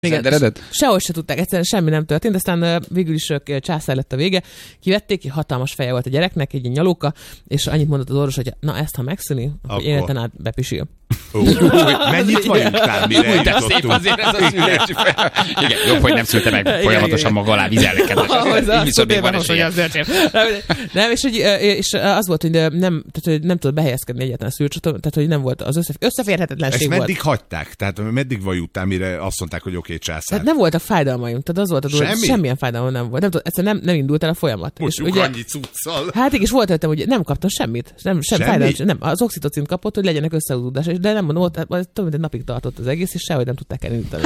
Sehol se tudták, egyszerűen semmi nem történt, aztán végül is császár lett a vége. Kivették, hatalmas feje volt a gyereknek, egy nyalóka, és annyit mondott az orvos, hogy na ezt, ha megszűni, akkor életen át bepisil. Mennyit vagyunk mire eljutottunk? Szép azért ez a szülési fel. Igen, jobb, hogy nem szülte meg folyamatosan maga alá vizelkedett. Nem, és az volt, hogy nem tudott behelyezkedni egyáltalán a szülőcsatornán, tehát hogy nem volt, az összeférhetetlenség volt. Ezt meddig hagyták? Tehát meddig vajutál, mire azt mondták, hogy oké, császár? Tehát nem voltak fájdalmaim, tehát az volt a dolog, hogy semmilyen fájdalom nem volt. Egyszerűen nem indult el a folyamat. Mondjuk és ugye, annyi cuccal. Hát és volt előttem, hogy nem kaptam semmit. Sem fájdalom, nem. Az oxitocint kapott, hogy legyenek összehúzódások, de nem mondom, több mint egy napig tartott az egész, és sehogy nem tudták elindítani.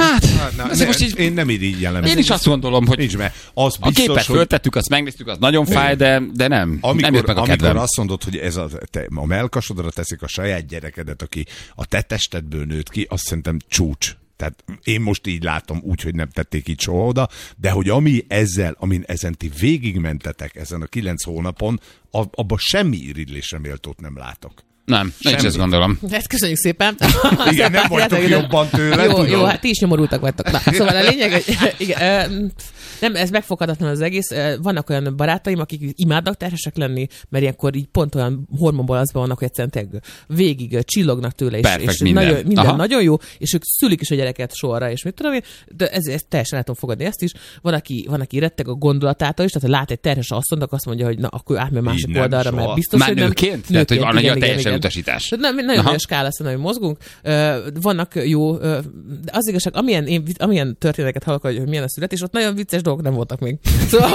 Én nem így jellemzem. Én is azt gondolom, hogy nincs, az biztos, a képet föltettük, azt megnéztük, az nagyon fáj, de nem. Nem jött meg a kedvem. Amikor azt mondod, hogy ez a mellkasodra teszik a saját gyerekedet, aki a te testedből nőtt ki, azt szerintem csúcs. Tehát én most így látom, úgy, hogy nem tették így soha oda, de hogy amin ezen ti végigmentetek ezen a 9 hónapon, abban semmi irigylésre méltót nem látok. Nem, nincs ezt gondolom. Ezt köszönjük szépen. Igen, nem vagytok jobban tőle. Jó, hát ti is nyomorultak vagytok. Na, szóval a lényeg, hogy igen, nem, ez megfoghatatlan az egész. Vannak olyan barátaim, akik imádnak terhesek lenni, mert ilyenkor így pont olyan hormonbalazban vannak, hogy egyszerűen végig csillognak tőle, és minden nagyon jó, és ők szülik is a gyereket sorra, és mit tudom én, de ezt teljesen el tudom fogadni ezt is. Van, aki retteg a gondolatától is, tehát ha lát egy terhes asszonynak, azt mondja, hogy na, akkor átmegy másik oldalra, mert biztos, hogy nem. Tehát, hogy van egy teljesen utasítás. Nagyon nagy skála, hogy mozgunk. Vannak jó, de az igazság, amilyen történeteket hallok, hogy milyen a születés, ott nagyon vicces dolgok nem voltak még. Szóval,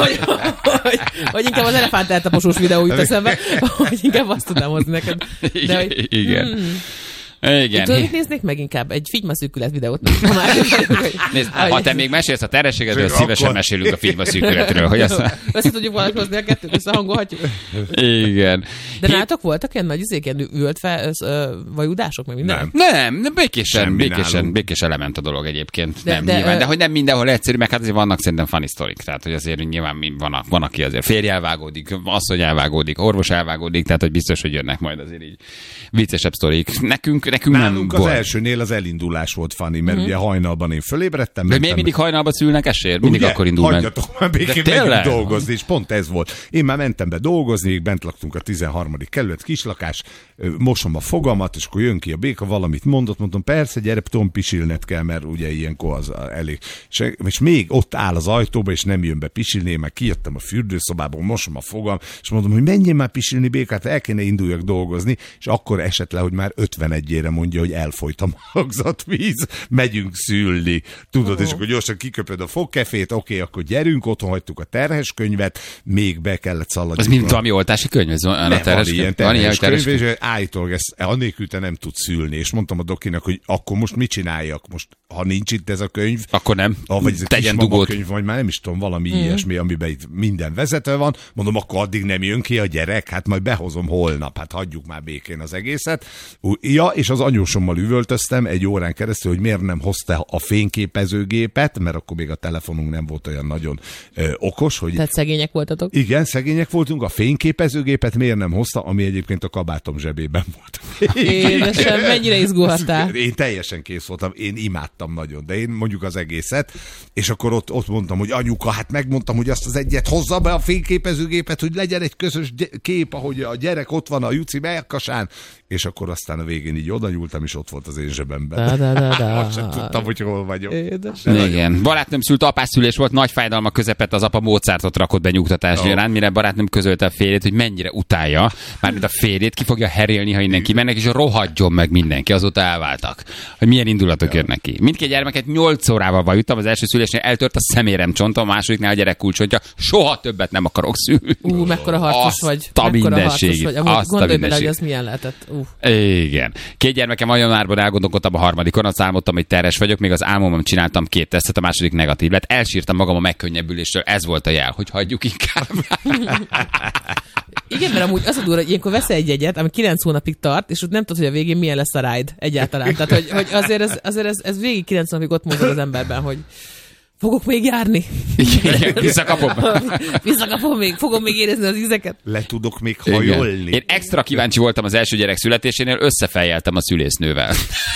hogy inkább az elefánt eltaposós videó jut eszembe, hogy inkább azt tudnám hozni neked. De, hogy, igen. Igen. Tudod, mit néznék meg inkább? Egy figymaszűkület videót. Nézd, ha te még mesélsz a terhességedről, szívesen mesélünk a figymaszűkületről. Hogy össze tudjuk valahogy hozni a kettőt, összehangolhatjuk. Igen. De nálatok voltak ilyen nagy ilyen ült fel vajudások, meg minden? Nem, békésen lement a dolog egyébként. De hogy nem mindenhol egyszerű, meg hát azért vannak szerintem funny sztorik. Tehát, hogy azért nyilván van, aki azért férj elvágódik, asszony elvágódik, orvos elvágódik, tehát, hogy biztos, hogy jönnek majd azért így viccesebb sztorik. Nekünk nálunk nem az elsőnél az elindulás volt funny, mert ugye hajnalban én fölébredtem. De miért mindig hajnalban szülnek esér? Mindig akkor indul meg. Hagyjatok már békén megyünk dolgozni, és pont ez volt. Én már mentem be dolgozni, még bent laktunk a 13. kerület, kislakás, mosom a fogamat, és akkor jön ki a béka, valamit mondom, persze, gyere, tudom, pisilned kell, mert ugye ilyenkor az elég. És még ott áll az ajtóba, és nem jön be pisilni, én már kijöttem a fürdőszobából, mosom a fogam, és mondom, hogy menjél már pisilni, békát, el kéne induljak dolgozni, és akkor esett le, hogy már 51-ére mondja, hogy elfolyt a magzatvíz, megyünk szülni. Tudod, és akkor gyorsan kiköpöd a fogkefét, oké, akkor gyerünk, otthon hagytuk a terheskönyvet, még be kellett szaladni. Az mint valami oltási könyv? Ez van ilyen terheskönyv, és állítólag ezt annélkül te nem tudsz szülni, és mondtam a dokinak, hogy akkor most mit csináljak? Most, ha nincs itt ez a könyv, akkor nem. Vagy ez a tegyen dugót. Könyv, vagy már nem is tudom, valami ilyesmi, amiben itt minden vezető van. Mondom, akkor addig nem jön ki a gyerek, hát majd behozom holnap, hát hagyjuk már békén az egészet. Ja, és az anyósommal üvöltöztem egy órán keresztül, hogy miért nem hozta a fényképezőgépet, mert akkor még a telefonunk nem volt olyan nagyon okos. Hogy... Tehát szegények voltatok? Igen, szegények voltunk. A fényképezőgépet miért nem hozta, ami egyébként a kabátom zsebében volt. Édesem, mennyire izgulhattál? Én teljesen kész voltam, én imádtam nagyon, de én mondjuk az egészet, és akkor ott mondtam, hogy anyuka, hát megmondtam, hogy azt az egyet hozza be a fényképezőgépet, hogy legyen egy közös kép, ahogy a gyerek ott van a Juci melkasán, és akkor aztán a végén így oda nyúltam, és ott volt az én zsebemben. Azt sem tudtam, hogy hol vagyok. Igen. Barátnőm szült, apászülés volt, nagy fájdalma közepette, az apa Mozartot rakott be nyugtatás gyaránt, mire barátnőm közölte a férjét, hogy mennyire utálja, mármint a férjét ki fogja herélni, ha innen kimennek, és rohadjon meg mindenki, azóta elváltak. Hogy milyen indulatok jönnek ki. Mindkét gyermeket 8 órával vajuttam, az első szülésnél eltört a szeméremcsontom, a másodiknál a gyerek kulcsontja, soha többet nem akarok szülni. Mekkora harcos vagy. Gondolj bele, hogy az milyen lehetett. Igen. 2 gyermekem a januárban elgondolkodtam a harmadikon, azt álmodtam, hogy terhes vagyok, még az álmomban csináltam 2 tesztet, a második negatív lett. Elsírtam magam a megkönnyebbüléstől, ez volt a jel, hogy hagyjuk inkább. Igen, mert amúgy az a durva, hogy ilyenkor veszel egy jegyet, ami 9 hónapig tart, és ott nem tudod, hogy a végén milyen lesz a ride egyáltalán. Tehát, hogy azért ez végig 9 hónapig ott mozog az emberben, hogy Fogok még járni. Igen, Visszakapom még, fogom még érezni az ízeket. Le tudok még hajolni. Igen. Én extra kíváncsi voltam az első gyerek születésénél, összefejjeltem a szülésznővel.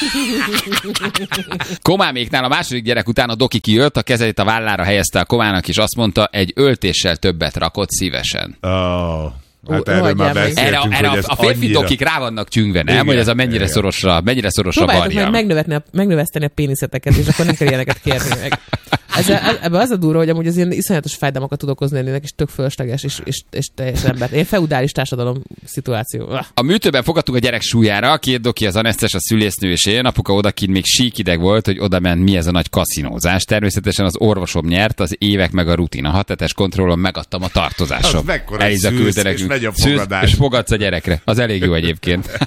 Komáméknál a második gyerek után a doki kijött, a kezét a vállára helyezte a Komának, és azt mondta, egy öltéssel többet rakott szívesen. Hát erről már beszéltünk, erre hogy ez a férfi annyira... dokik rá vannak tyűngve, nem? Igen, hogy ez a mennyire szorosra Próbáljátok varja. meg megnöveszteni a péniszeteket, és akkor nem kell ilyeneket kérni meg. Ebben az a durva, hogy amúgy az ilyen iszonyatos fájdalmakat tud okozni ennek, és tök fölösleges, és teljesen ember. Ilyen feudális társadalom szituáció. A műtőben fogadtunk a gyerek súlyára, két doki, az anesztes, a szülésznő és én. Apuka odakint még síkideg volt, hogy oda ment, mi ez a nagy kaszinózás. Természetesen az orvosom nyert, az évek meg a rutin. A 6 hetes kontrollon megadtam a tartozásom. Az mekkora szűz, és megy a fogadás. És fogadsz a gyerekre. Az elég jó egyébként.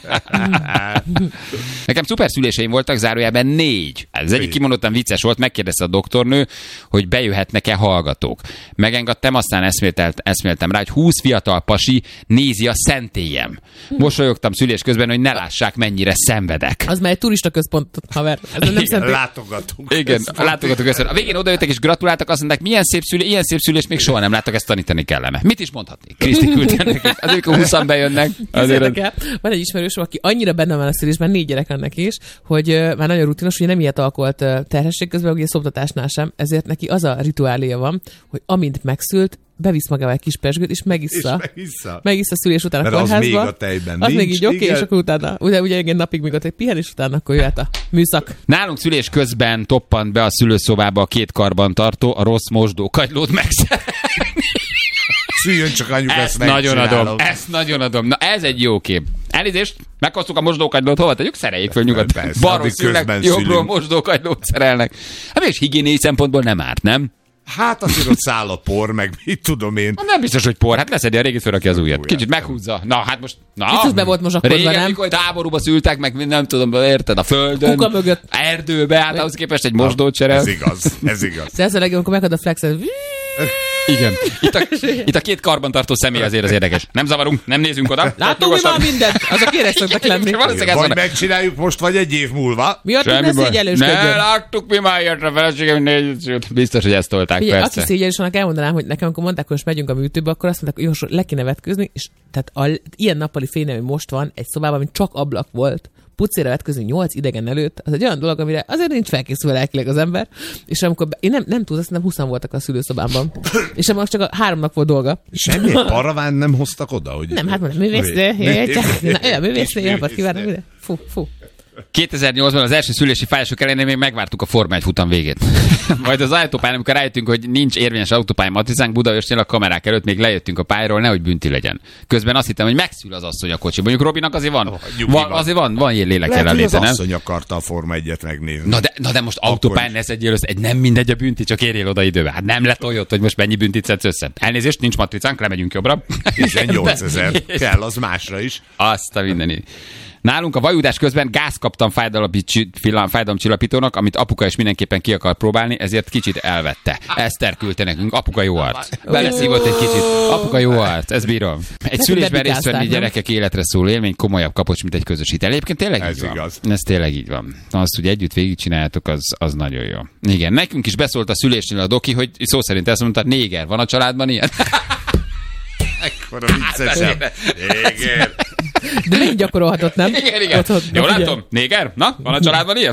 Nekem szuper szüléseim voltak, zárójában 4. Ez egyik kimondottan vicces volt, megkérdezte a doktornő, hogy bejöhetnek-e hallgatók. Megengedtem, aztán eszméltem rá, hogy 20 fiatal pasi nézi a szentélyem. Mosolyogtam szülés közben, hogy ne lássák, mennyire szenvedek. Az már egy turista központ, haver. Ez nem szentély. Látogatunk. Igen, látogatunk össze. A végén odajöttek és gratuláltak, azt mondták, ilyen szép szülés még soha nem láttak, ezt tanítani kellene. Mit is mondhatnék? Kriszti küldte nekik. Azért, amikor 20-an bejönnek. Van egy ismerősöm, aki annyira benne van a szülésben, 4 gyerek ennek is, hogy már nagyon rutinos, hogy nem ilyet alkolt terhesség közben, ugye szoptatásnál sem, ezért neki az a rituáléja van, hogy amint megszült, bevisz magával egy kis pezsgőt, és megissza. Megissza szülés után a kórházba. Az még a tejben az nincs. még így oké, és akkor utána, ugye egy napig még ott egy pihen, és utána akkor jöhet a műszak. Nálunk szülés közben toppant be a szülőszobába a 2 karbantartó, a rossz mosdókagylót megszerelni. Szüljön csak anyuk, ezt nagyon adom. Na ez egy jó kép. Elnézést, meghoztuk a mosdókagylót, hova tegyük? Szereljék föl nyugodtan. Balról szülnek, jobbról mosdókagylót szerelnek. Hát és higiéniai szempontból nem árt, nem? Hát azért ott száll a por, meg mit tudom én. Nem biztos, hogy por. Hát leszedi a régit, fölrakja az újat. Kicsit meghúzza. Na, hát most... Biztos be volt mozsakodva, nem? Régen, mikor háborúba szültek, meg nem tudom, érted, a földön. Kuka mögött. Erdőbe, hát ahhoz képest egy mosdót cserel. Ez igaz. Ez a legjobb, amikor megad a flexet. Igen. Itt a 2 karbantartó személy azért az érdekes. Nem zavarunk, nem nézünk oda. Látunk mi már mindent. Azok érek szoktak lenni. Vagy megcsináljuk most, vagy egy év múlva. Miattunk ne szégyellősködjön. Ne, láttuk mi már ilyet a feleségem, 4. Biztos, hogy ezt tolták, persze. persze. Aki szégyellős, annak elmondanám, hogy nekem, amikor mondták, hogy most megyünk a műtőbe, akkor azt mondták, hogy jó, le kéne vetkőzni, és tehát ilyen nappali fényem, hogy most van egy szobában, ami csak ablak volt, pucéra vetközni 8 idegen előtt, az egy olyan dolog, amire azért nincs felkészülve lelkileg az ember, és amikor én nem tudom, azt nem 20 voltak a szülőszobámban, és most csak a 3 nap volt dolga. Semmi paraván nem hoztak oda, hogy... Nem, hát mondom, művésznő, jobbet kívánok, minden. Fú. 2008-ban az első szülési fájások ellenére még megvártuk a Forma 1 futam végét. Majd az autópályán, amikor rájöttünk, hogy nincs érvényes autópálya Matricánk, Budaörsnél a kamerák előtt még lejöttünk a pályáról, nehogy bünti legyen. Közben azt hittem, hogy megszül az asszony a kocsi. Mondjuk Robinak azért van ilyen lélek jelenléte, nem? Az asszony akarta a Forma 1-et megnézni. Na de most autópályán ne szedjél össze, nem mindegy a bünti, csak érjél oda időbe. Hát nem letoljott, hogy most mennyi büntit szedsz össze. Elnézést, nincs Matricánk, lemegyünk jobbra. 18 000. Kell az másra is. Azt a mindenit. Nálunk a vajudás közben gáz kaptam fájdalomcsillapítónak, amit apuka is mindenképpen ki akar próbálni, ezért kicsit elvette. Eszter küldte nekünk, apuka jó arc. Beleszívott egy kicsit. Apuka jó arc, ez bírom. Egy szülésben részt venni gyerekek életre szóló élmény komolyabb kapocs, mint egy közösítel. Egyébként tényleg ez így van. Igaz. Ez tényleg így van. Azt, hogy együtt végigcsináljátok, az nagyon jó. Igen, nekünk is beszólt a szülésnél a doki, hogy szó szerint ezt mondta, néger, van a családban ilyen? Ekkora viccesebb. Néger. De még gyakorolhatott, nem? Igen. Jól látom? Néger? Na, van a családban ilyen?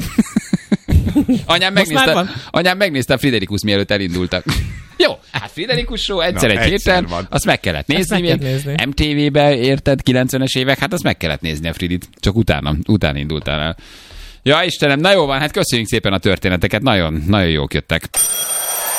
Anyám megnézte a Friderikus, mielőtt elindultak. Jó, hát Friderikus show egyszer egy héten, azt meg kellett nézni. MTV-be érted, 90-es évek, hát azt meg kellett nézni a Fridit. Csak utána indultál el. Ja, Istenem, na jó van, hát köszönjük szépen a történeteket, nagyon, nagyon jók jöttek.